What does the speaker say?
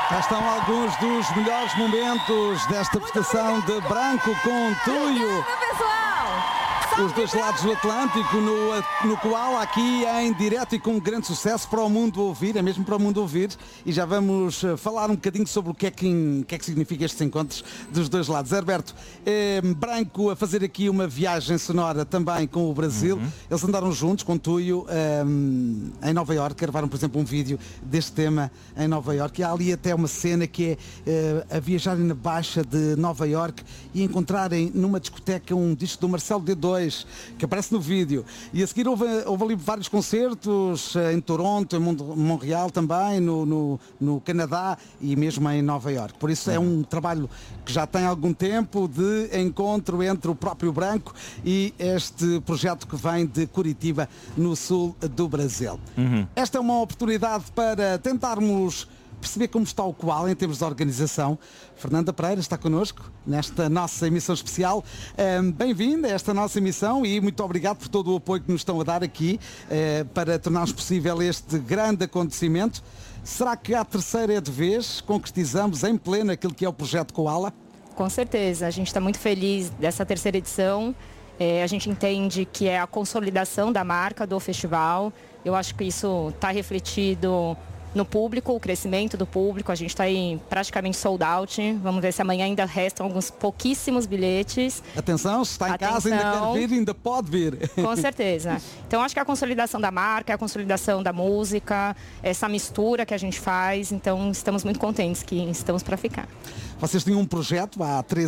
Cá estão alguns dos melhores momentos desta prestação de Branco com Tuyo. Os dois lados do Atlântico, no Koala, aqui em direto e com grande sucesso para o mundo ouvir, é mesmo para o mundo ouvir. E já vamos falar um bocadinho sobre o que é que significa estes encontros dos dois lados. Herberto, Branco a fazer aqui uma viagem sonora também com o Brasil. Eles andaram juntos com Tuyo em Nova Iorque, gravaram, por exemplo, um vídeo deste tema em Nova Iorque. E há ali até uma cena que é a viajarem na Baixa de Nova Iorque e encontrarem numa discoteca um disco do Marcelo D2, que aparece no vídeo. E a seguir houve ali vários concertos em Toronto, em Montreal também, no Canadá e mesmo em Nova Iorque. Por isso é um trabalho que já tem algum tempo de encontro entre o próprio Branco e este projeto que vem de Curitiba, no sul do Brasil. Esta é uma oportunidade para tentarmos perceber como está o Koala em termos de organização. Fernanda Pereira está connosco nesta nossa emissão especial. Bem-vinda a esta nossa emissão e muito obrigado por todo o apoio que nos estão a dar aqui para tornarmos possível este grande acontecimento. Será que a terceira é de vez? Concretizamos em pleno aquilo que é o projeto Koala? Com certeza, a gente está muito feliz dessa terceira edição. A gente entende que é a consolidação da marca do festival. Eu acho que isso está refletido no público, o crescimento do público. A gente está aí praticamente sold out. Vamos ver se amanhã ainda restam alguns pouquíssimos bilhetes. Atenção, se está em casa, ainda quer vir, ainda pode vir. Com certeza. Então acho que a consolidação da marca, a consolidação da música, essa mistura que a gente faz. Então estamos muito contentes que estamos para ficar. Vocês tinham um projeto há 13